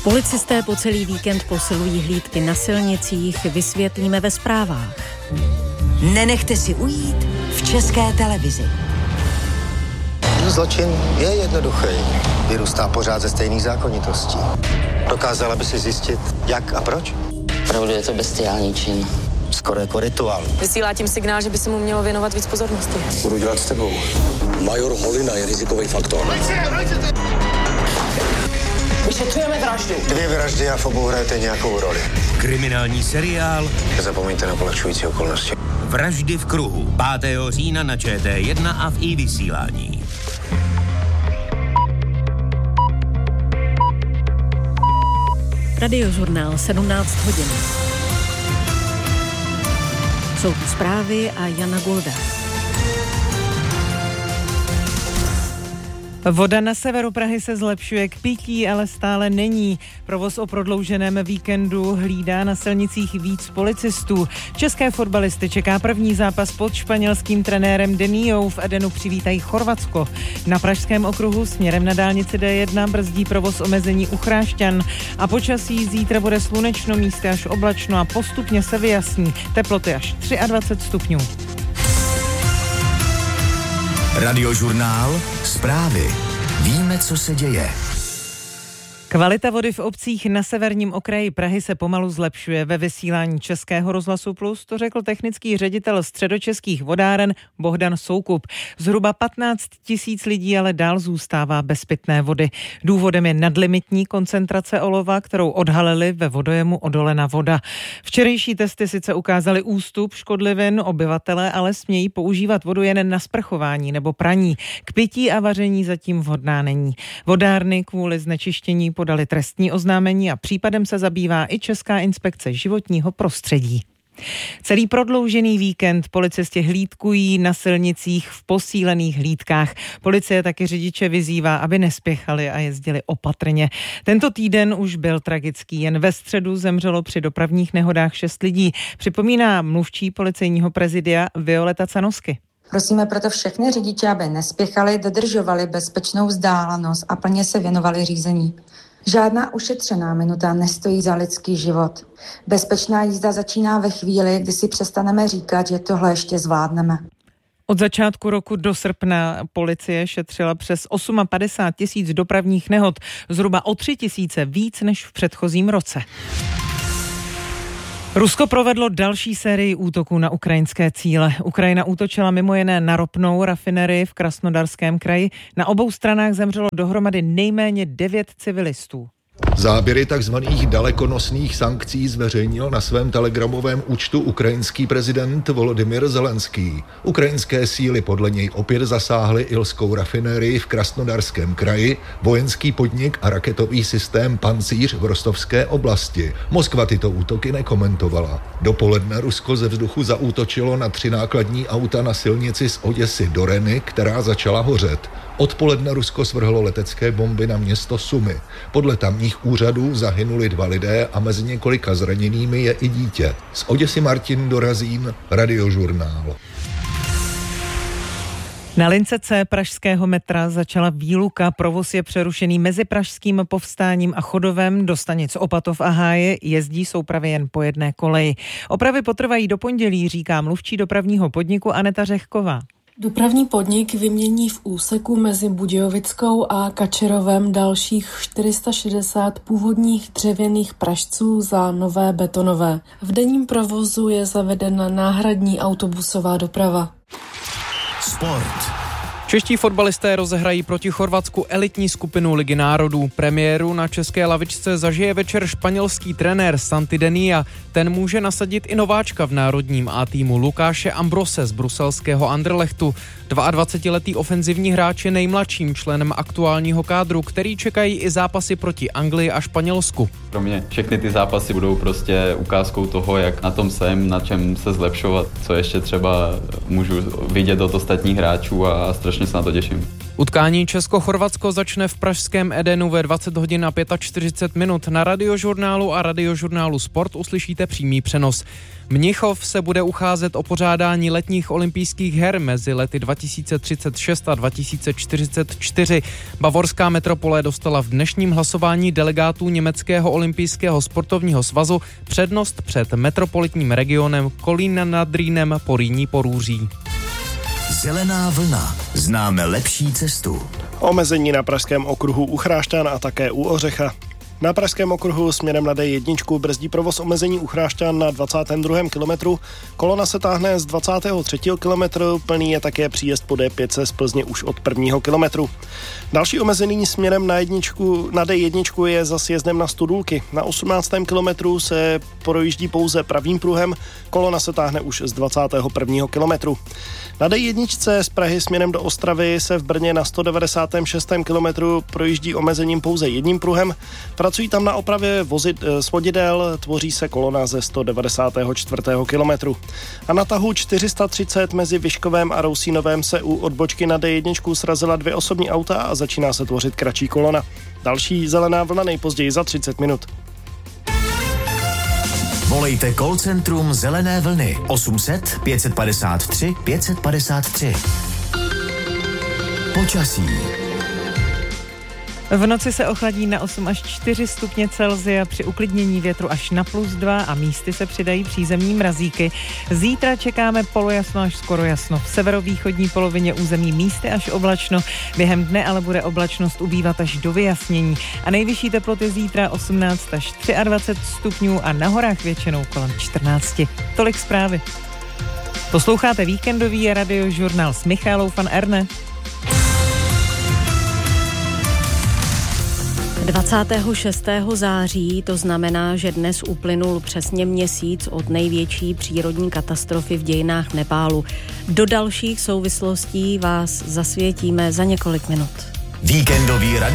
Policisté po celý víkend posilují hlídky na silnicích, vysvětlíme ve zprávách. Nenechte si ujít v České televizi. Zločin je jednoduchý. Vyrůstá pořád ze stejných zákonitostí. Dokázala by si zjistit, jak a proč? Opravdu je to bestiální čin. Skoro jako rituál. Vysílá tím signál, že by se mu mělo věnovat víc pozornosti. Budu dělat s tebou. Major Holina je rizikový faktor. Vyšetřujeme vraždu. 2 vraždy a v obou hrajete nějakou roli. Kriminální seriál. Nezapomeňte na polehčující okolnosti. Vraždy v kruhu. 5. října na ČT1 a v iVysílání. Radiožurnál 17 hodin. Jsou tu zprávy a Jana Golda. Voda na severu Prahy se zlepšuje, k pití ale stále není. Provoz o prodlouženém víkendu hlídá na silnicích víc policistů. České fotbalisty čeká první zápas pod španělským trenérem Deniou. V Edenu přivítají Chorvatsko. Na pražském okruhu směrem na dálnici D1 brzdí provoz omezení u Chrášťan. A počasí zítra bude slunečno, místy až oblačno a postupně se vyjasní. Teploty až 23 stupňů. Radiožurnál, zprávy. Víme, co se děje. Kvalita vody v obcích na severním okraji Prahy se pomalu zlepšuje. Ve vysílání Českého rozhlasu Plus to řekl technický ředitel Středočeských vodáren Bohdan Soukup. Zhruba 15 000 lidí ale dál zůstává bez pitné vody. Důvodem je nadlimitní koncentrace olova, kterou odhalili ve vodojemu Odolena voda. Včerejší testy sice ukázaly ústup škodlivin, obyvatelé ale smějí používat vodu jen na sprchování nebo praní. K pití a vaření zatím vhodná není. Vodárny kvůli znečištění podali trestní oznámení a případem se zabývá i Česká inspekce životního prostředí. Celý prodloužený víkend policisti hlídkují na silnicích v posílených hlídkách. Policie taky řidiče vyzývá, aby nespěchali a jezdili opatrně. Tento týden už byl tragický. Jen ve středu zemřelo při dopravních nehodách 6 lidí. Připomíná mluvčí policejního prezidia Violeta Canosky. Prosíme proto všechny řidiče, aby nespěchali, dodržovali bezpečnou vzdálenost a plně se věnovali řízení. Žádná ušetřená minuta nestojí za lidský život. Bezpečná jízda začíná ve chvíli, kdy si přestaneme říkat, že tohle ještě zvládneme. Od začátku roku do srpna policie šetřila přes 58 000 dopravních nehod, zhruba o 3 000 víc než v předchozím roce. Rusko provedlo další sérii útoků na ukrajinské cíle. Ukrajina útočila mimo jiné na ropnou rafinerii v Krasnodarském kraji. Na obou stranách zemřelo dohromady nejméně 9 civilistů. Záběry takzvaných dalekonosných sankcí zveřejnil na svém telegramovém účtu ukrajinský prezident Volodymyr Zelenský. Ukrajinské síly podle něj opět zasáhly ilskou rafinérii v Krasnodarském kraji, vojenský podnik a raketový systém Pancíř v Rostovské oblasti. Moskva tyto útoky nekomentovala. Dopoledne Rusko ze vzduchu zaútočilo na 3 nákladní auta na silnici z Oděsy do Reny, která začala hořet. Odpoledne Rusko svrhlo letecké bomby na město Sumy. Podle tamních úřadů zahynuli 2 lidé a mezi několika zraněnými je i dítě. Z Oděsy Martin Dorazín, Radiožurnál. Na lince C pražského metra začala výluka. Provoz je přerušený mezi Pražským Povstáním a Chodovem do stanic Opatov a Háje. Jezdí soupravy jen po jedné koleji. Opravy potrvají do pondělí, říká mluvčí dopravního podniku Aneta Řehková. Dopravní podnik vymění v úseku mezi Budějovickou a Kačerovem dalších 460 původních dřevěných pražců za nové betonové. V denním provozu je zavedena náhradní autobusová doprava. Sport. Čeští fotbalisté rozehrají proti Chorvatsku elitní skupinu Ligy národů. Premiéru na české lavičce zažije večer španělský trenér Santi Denia. Ten může nasadit i nováčka v národním A týmu Lukáše Ambrose z bruselského Anderlechtu. 22letý ofenzivní hráč je nejmladším členem aktuálního kádru, který čekají i zápasy proti Anglii a Španělsku. Pro mě všechny ty zápasy budou prostě ukázkou toho, jak na tom jsem, na čem se zlepšovat, co ještě třeba můžu vidět od ostatních hráčů a strašně se na to těším. Utkání Česko-Chorvatsko začne v pražském Edenu ve 20 hodin a 45 minut. Na Radiožurnálu a Radiožurnálu Sport uslyšíte přímý přenos. Mnichov se bude ucházet o pořádání letních olympijských her mezi lety 2020 2036 a 2044. Bavorská metropole dostala v dnešním hlasování delegátů Německého olympijského sportovního svazu přednost před metropolitním regionem Kolína nad Rýnem Porýní Porúří. Zelená vlna. Známe lepší cestu. Omezení na pražském okruhu u Chrášťan a také u Ořecha. Na pražském okruhu směrem na D1 brzdí provoz omezení u Chrášťan na 22. kilometru. Kolona se táhne z 23. kilometru, plný je také příjezd po D5 z Plzně už od 1. kilometru. Další omezení směrem na D1 je za sjezdem na Studulky. Na 18. kilometru se projíždí pouze pravým pruhem, kolona se táhne už z 21. kilometru. Na D1 z Prahy směrem do Ostravy se v Brně na 196. kilometru projíždí omezením pouze jedním pruhem. Pracují tam na opravě svodidel, tvoří se kolona ze 194. kilometru. A na tahu 430 mezi Vyškovem a Rousínovem se u odbočky na D1 srazila 2 osobní auta a začíná se tvořit kratší kolona. Další zelená vlna nejpozději za 30 minut. Volejte call centrum Zelené vlny 800 553 553. Počasí. V noci se ochladí na 8 až 4 stupně Celsia, při uklidnění větru až na +2 a místy se přidají přízemní mrazíky. Zítra čekáme polojasno až skoro jasno. V severovýchodní polovině území místy až oblačno, během dne ale bude oblačnost ubývat až do vyjasnění. A nejvyšší teploty zítra 18 až 23 stupňů a na horách většinou kolem 14. Tolik zprávy. Posloucháte víkendový radiožurnál s Michálou van Erne. 26. září, to znamená, že dnes uplynul přesně měsíc od největší přírodní katastrofy v dějinách Nepálu. Do dalších souvislostí vás zasvětíme za několik minut. Víkendový